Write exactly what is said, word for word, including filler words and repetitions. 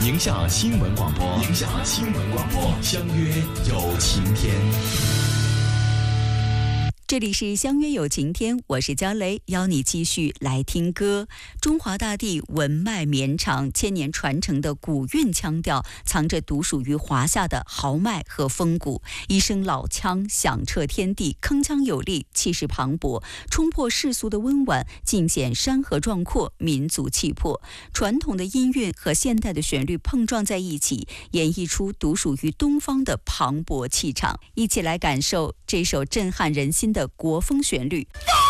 宁夏新闻广播，宁夏新闻广播，相约有晴天。 这里是相约有晴天，我是焦雷，邀你继续来听歌。中华大地文脉绵长，千年传承的古韵腔调，藏着独属于华夏的豪迈和风骨。一声老腔响彻天地，铿锵有力，气势磅礴，冲破世俗的温婉，尽显山河壮阔，民族气魄。传统的音韵和现代的旋律碰撞在一起，演绎出独属于东方的磅礴气场。一起来感受这首震撼人心的国风旋律。